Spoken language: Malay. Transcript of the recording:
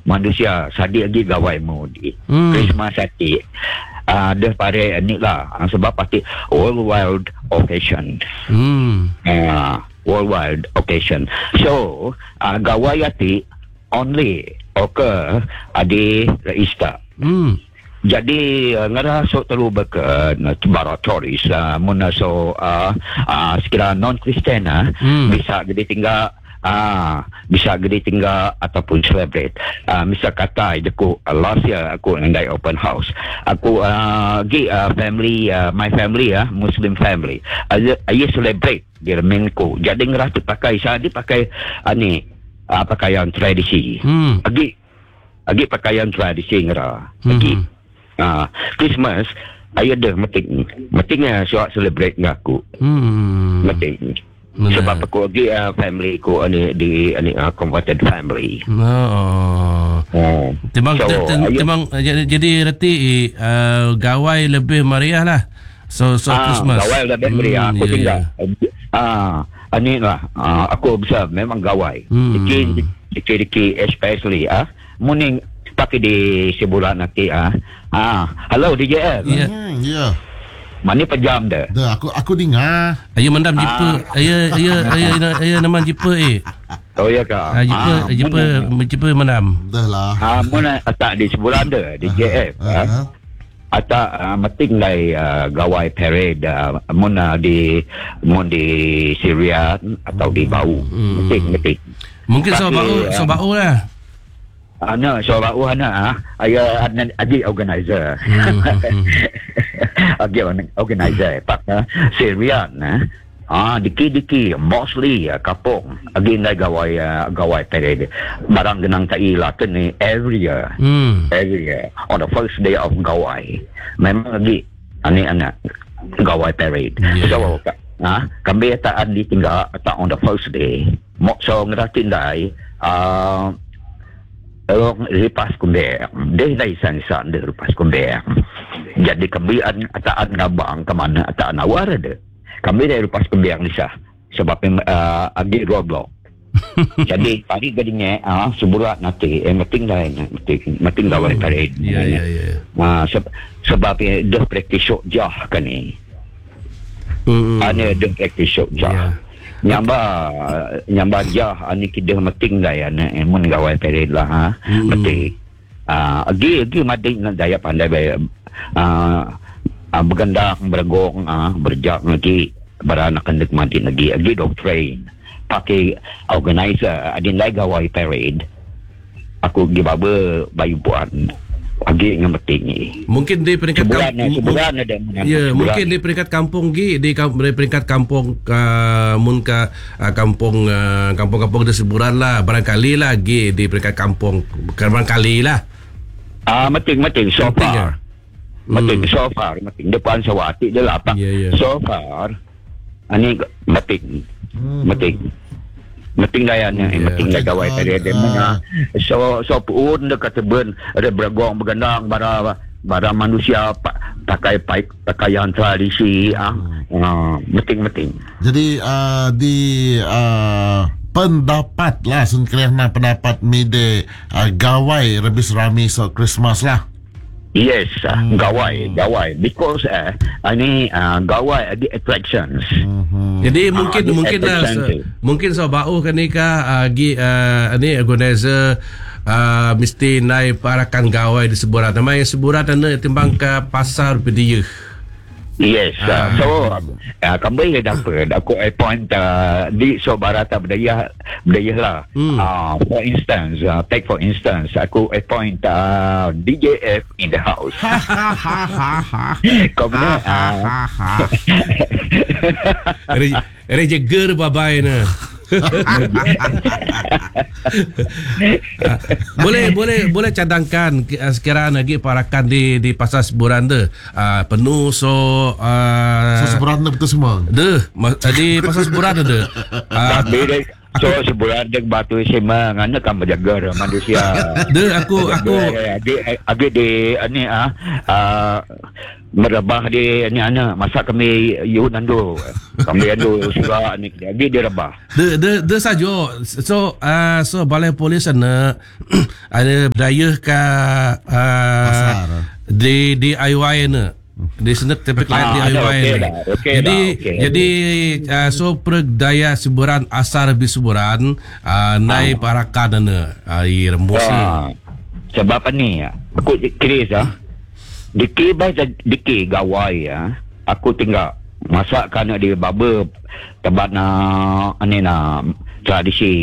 manusia sadik lagi gawai mudi. Christmas sadik. Dia pare ni lah sebab pasti worldwide occasion. Worldwide occasion. So gawai ati only occur di Easter. Jadi ngerasa terlalu berken laboratoris muna so sekira non-Kristen bisa jadi tinggal bisa gede tinggal ataupun celebrate. Misal kata aku last year aku ngendai open house. Aku family my family Muslim family. I celebrate di remengku. Jadi ngerasa pakai saya pakai pakaian tradisi. Agi pakaian tradisi ngera. Agi Christmas ayah dah metingnya suat celebrate dengan aku. Meting. Sebab aku lagi family ku di converted family. Timang jadi reti gawai lebih meriah lah. So Christmas. Gawai lebih meriah. Aku tinggal. Ani lah. Aku observe memang gawai. Diki especially morning pakai di sebulan nanti hello DJF. Ya. Mana pejam dah. Aku dengar. Ayo mendam jipa. Ayo nama jipa Oh ya kak. Jipa mendam. Dah lah. Mana tak di sebulan dah DJF. Atak meting lai gawai parade muna di Syria atau di Bau. Meting. Mungkin so bau lah. Sobat ayah adik organizer. Adik organizer pak Syrian diki mostly kapong agi nai gawai parade barang genang tai laten ni every year on the first day of gawai memang lagi anak gawai parade. So kami tak adi tinggal tak on the first day so ngeratin dai lepas kumber dia dah san dia lepas kumber jadi kami ataan ngabang ke mana ataan awar ada kami dah lepas kumber ni sah sebab agi roadblock jadi pagi gadinya sebulan nanti meeting meeting gawai parade sebab dia praktis syok jah kan ni dia praktis syok jah nyamba jah ani kidah meting dah mun gawai parade lah meting agi mading daya pandai bergendang bergong berjak lagi beranak kendek mati lagi agi dog train pakai organizer adin lai gawai parade aku gi baba bayu buat agi ngemeting ni mungkin di peringkat sebulan ada mungkin di peringkat kampung di peringkat kampung kampung di sebulan lah barangkali lagi di peringkat kampung barangkali lah meting so far meting so far meting depan Sawati dia lah pak so far ani meting gayanya meting gawai tadi ada mana so pun dekat tebun ada bergong bergendang bara manusia pakai pakaian tradisi meting jadi di pendapat lah kerana pendapat mide gawai lebih serami so Christmas lah. Yes, gawai because ini gawai ada attractions. Jadi mungkin so bau kan ni ni organizer mesti naik parakan gawai di seburan namanya seburan dan timbang ke pasar Bediah. Yes, so kami dapat aku appoint di Sobarata Bediah lah. For instance, for instance, aku appoint DJF in the house. Kemudian Rejeger babai na. boleh cadangkan sekiranya lagi parakan di pasar seburan tu penuh seburan tu betul semua di pasar seburan tu So sebulan dek batu sema ngana kan menjaga manusia. Aku agak di ni merabah di ni masak kami Yunan tu. Kami ando suka ni jadi dia rabah. De saja. So balai polis sana ada daya ka di DIY na. Di sana tapi klien DIY na. Jadi so perdaya seburan asar bisuburan nai parakan na ai rembusi. Sebab ni aku kira diki gawai aku tinggal masak kan di baba tempat na tradisi